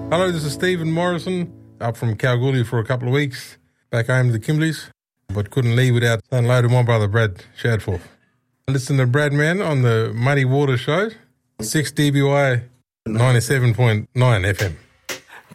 Hello, this is Stephen Morrison, up from Kalgoorlie for a couple of weeks, back home to the Kimbleys, but couldn't leave without saying hello to my brother Brad Shadforth. Listen to Brad Man on the Muddy Water Show, 6 DBY 97.9 FM.